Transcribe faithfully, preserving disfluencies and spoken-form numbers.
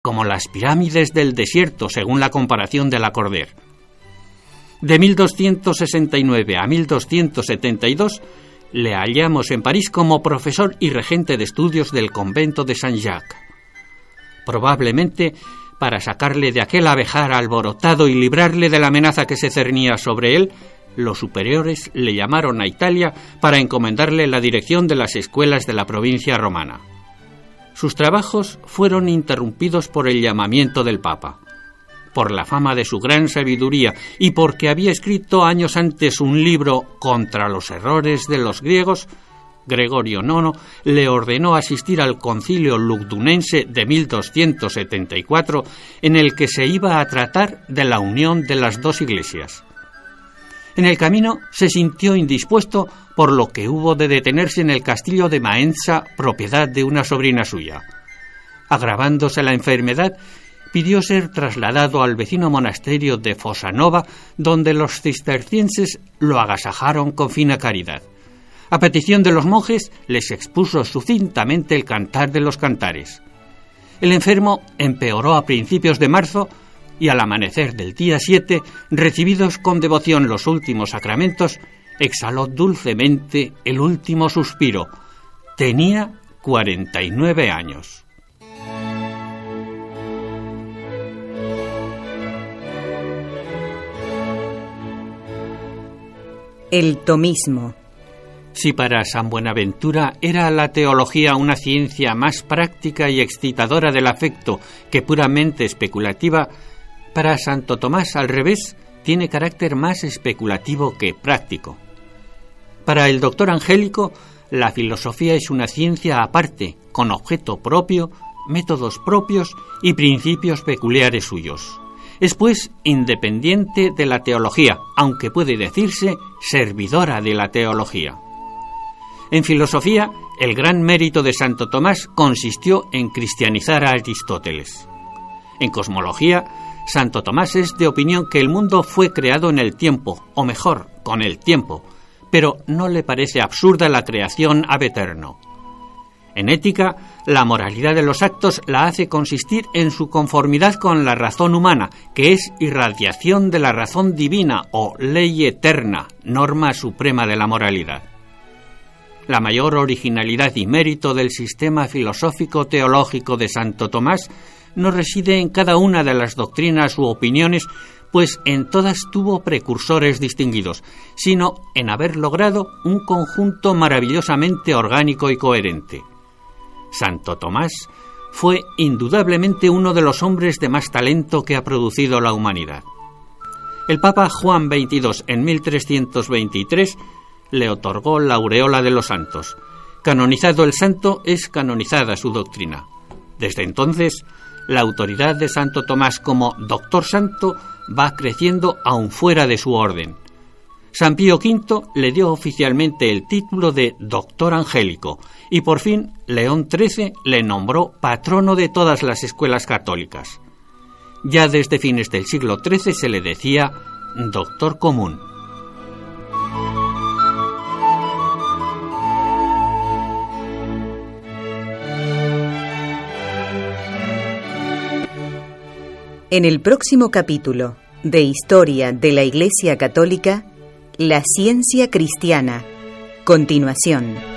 como las pirámides del desierto, según la comparación de Lacordaire. De mil doscientos sesenta y nueve a mil doscientos setenta y dos le hallamos en París como profesor y regente de estudios del convento de Saint-Jacques. Probablemente para sacarle de aquel abejar alborotado y librarle de la amenaza que se cernía sobre él, los superiores le llamaron a Italia para encomendarle la dirección de las escuelas de la provincia romana. Sus trabajos fueron interrumpidos por el llamamiento del Papa. Por la fama de su gran sabiduría y porque había escrito años antes un libro contra los errores de los griegos, Gregorio nono le ordenó asistir al concilio lugdunense de mil doscientos setenta y cuatro, en el que se iba a tratar de la unión de las dos iglesias. En el camino se sintió indispuesto, por lo que hubo de detenerse en el castillo de Maenza, propiedad de una sobrina suya. Agravándose la enfermedad, pidió ser trasladado al vecino monasterio de Fossanova, donde los cistercienses lo agasajaron con fina caridad. A petición de los monjes, les expuso sucintamente el Cantar de los Cantares. El enfermo empeoró a principios de marzo y al amanecer del día siete, recibidos con devoción los últimos sacramentos, exhaló dulcemente el último suspiro. Tenía cuarenta y nueve años. El tomismo. Si para San Buenaventura era la teología una ciencia más práctica y excitadora del afecto que puramente especulativa, para Santo Tomás, al revés, tiene carácter más especulativo que práctico. Para el doctor Angélico, la filosofía es una ciencia aparte, con objeto propio, métodos propios y principios peculiares suyos. Es, pues, independiente de la teología, aunque puede decirse servidora de la teología. En filosofía, el gran mérito de Santo Tomás consistió en cristianizar a Aristóteles. En cosmología, Santo Tomás es de opinión que el mundo fue creado en el tiempo, o mejor, con el tiempo, pero no le parece absurda la creación ab eterno. En ética, la moralidad de los actos la hace consistir en su conformidad con la razón humana, que es irradiación de la razón divina o ley eterna, norma suprema de la moralidad. La mayor originalidad y mérito del sistema filosófico-teológico de Santo Tomás no reside en cada una de las doctrinas u opiniones, pues en todas tuvo precursores distinguidos, sino en haber logrado un conjunto maravillosamente orgánico y coherente. Santo Tomás fue indudablemente uno de los hombres de más talento que ha producido la humanidad. El Papa Juan veintidós, en mil trescientos veintitrés, le otorgó la aureola de los santos. Canonizado el santo, es canonizada su doctrina. Desde entonces, la autoridad de Santo Tomás como doctor santo va creciendo aún fuera de su orden. San Pío quinto le dio oficialmente el título de doctor angélico y por fin León trece le nombró patrono de todas las escuelas católicas. Ya desde fines del siglo trece se le decía doctor común. En el próximo capítulo de Historia de la Iglesia Católica, la ciencia cristiana. Continuación.